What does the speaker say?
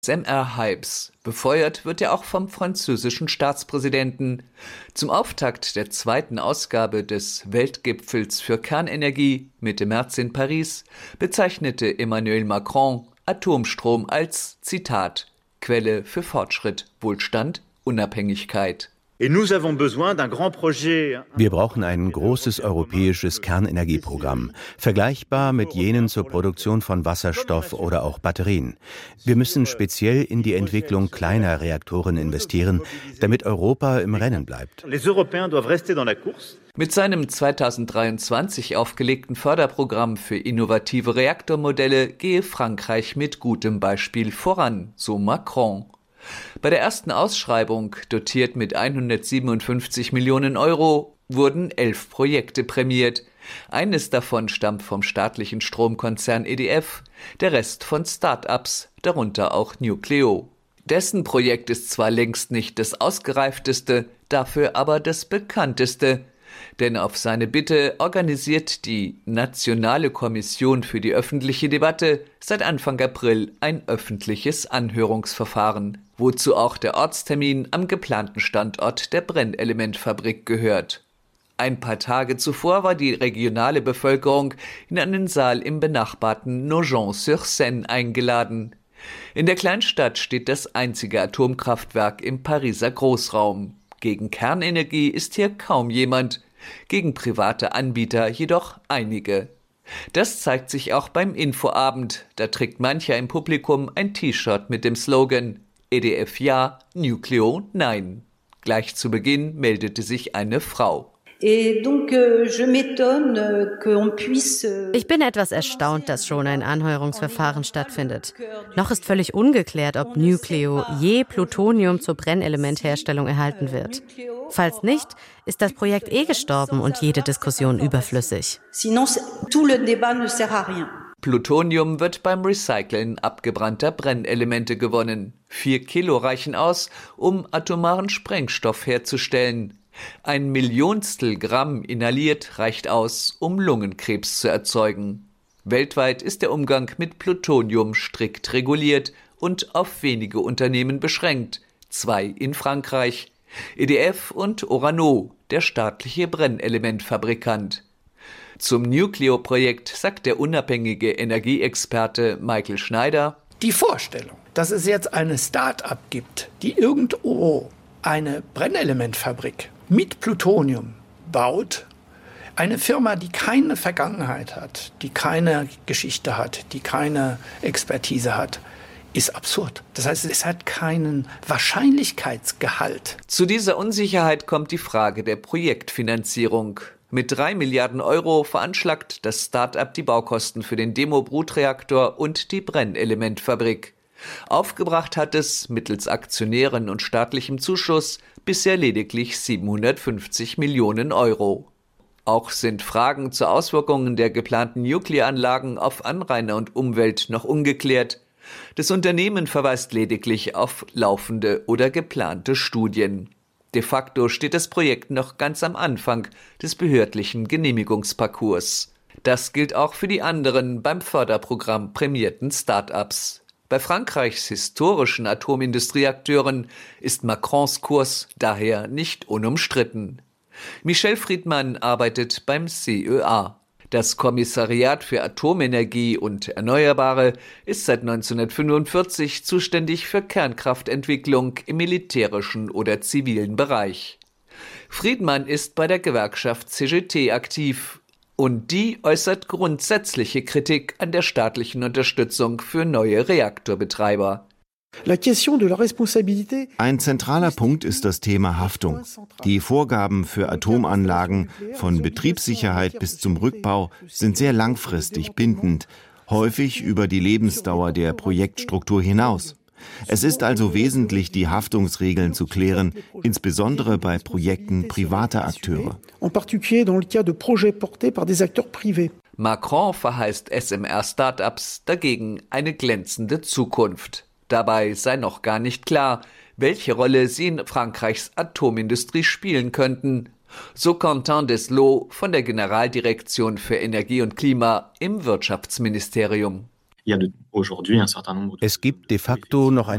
SMR Hypes. Befeuert wird er auch vom französischen Staatspräsidenten. Zum Auftakt der zweiten Ausgabe des Weltgipfels für Kernenergie Mitte März in Paris bezeichnete Emmanuel Macron Atomstrom als, Zitat, Quelle für Fortschritt, Wohlstand, Unabhängigkeit. Wir brauchen ein großes europäisches Kernenergieprogramm, vergleichbar mit jenen zur Produktion von Wasserstoff oder auch Batterien. Wir müssen speziell in die Entwicklung kleiner Reaktoren investieren, damit Europa im Rennen bleibt. Mit seinem 2023 aufgelegten Förderprogramm für innovative Reaktormodelle gehe Frankreich mit gutem Beispiel voran, so Macron. Bei der ersten Ausschreibung, dotiert mit 157 Millionen Euro, wurden 11 Projekte prämiert. Eines davon stammt vom staatlichen Stromkonzern EDF, der Rest von Start-ups, darunter auch Nucleo. Dessen Projekt ist zwar längst nicht das ausgereifteste, dafür aber das bekannteste. Denn auf seine Bitte organisiert die Nationale Kommission für die öffentliche Debatte seit Anfang April ein öffentliches Anhörungsverfahren, wozu auch der Ortstermin am geplanten Standort der Brennelementfabrik gehört. Ein paar Tage zuvor war die regionale Bevölkerung in einen Saal im benachbarten Nogent-sur-Seine eingeladen. In der Kleinstadt steht das einzige Atomkraftwerk im Pariser Großraum. Gegen Kernenergie ist hier kaum jemand, gegen private Anbieter jedoch einige. Das zeigt sich auch beim Infoabend, da trägt mancher im Publikum ein T-Shirt mit dem Slogan EDF ja, Nucleo nein. Gleich zu Beginn meldete sich eine Frau. Ich bin etwas erstaunt, dass schon ein Anhörungsverfahren stattfindet. Noch ist völlig ungeklärt, ob Nucleo je Plutonium zur Brennelementherstellung erhalten wird. Falls nicht, ist das Projekt gestorben und jede Diskussion überflüssig. Plutonium wird beim Recyceln abgebrannter Brennelemente gewonnen. 4 Kilo reichen aus, um atomaren Sprengstoff herzustellen. 1/1000 Gramm inhaliert reicht aus, um Lungenkrebs zu erzeugen. Weltweit ist der Umgang mit Plutonium strikt reguliert und auf wenige Unternehmen beschränkt. 2 in Frankreich, EDF und Orano, der staatliche Brennelementfabrikant. Zum Nucleo-Projekt sagt der unabhängige Energieexperte Michael Schneider: Die Vorstellung, dass es jetzt eine Start-up gibt, die irgendwo eine Brennelementfabrik mit Plutonium baut, eine Firma, die keine Vergangenheit hat, die keine Geschichte hat, die keine Expertise hat, ist absurd. Das heißt, es hat keinen Wahrscheinlichkeitsgehalt. Zu dieser Unsicherheit kommt die Frage der Projektfinanzierung. Mit 3 Milliarden Euro veranschlagt das Start-up die Baukosten für den Demo-Brutreaktor und die Brennelementfabrik. Aufgebracht hat es mittels Aktionären und staatlichem Zuschuss bisher lediglich 750 Millionen Euro. Auch sind Fragen zu Auswirkungen der geplanten Nuklearanlagen auf Anrainer und Umwelt noch ungeklärt. Das Unternehmen verweist lediglich auf laufende oder geplante Studien. De facto steht das Projekt noch ganz am Anfang des behördlichen Genehmigungsparcours. Das gilt auch für die anderen beim Förderprogramm prämierten Start-ups. Bei Frankreichs historischen Atomindustrieakteuren ist Macrons Kurs daher nicht unumstritten. Michel Friedmann arbeitet beim CEA. Das Kommissariat für Atomenergie und Erneuerbare ist seit 1945 zuständig für Kernkraftentwicklung im militärischen oder zivilen Bereich. Friedmann ist bei der Gewerkschaft CGT aktiv. Und die äußert grundsätzliche Kritik an der staatlichen Unterstützung für neue Reaktorbetreiber. Ein zentraler Punkt ist das Thema Haftung. Die Vorgaben für Atomanlagen von Betriebssicherheit bis zum Rückbau sind sehr langfristig bindend, häufig über die Lebensdauer der Projektstruktur hinaus. Es ist also wesentlich, die Haftungsregeln zu klären, insbesondere bei Projekten privater Akteure. Macron verheißt SMR-Startups dagegen eine glänzende Zukunft. Dabei sei noch gar nicht klar, welche Rolle sie in Frankreichs Atomindustrie spielen könnten. So Quentin Deslot von der Generaldirektion für Energie und Klima im Wirtschaftsministerium. Es gibt de facto noch ein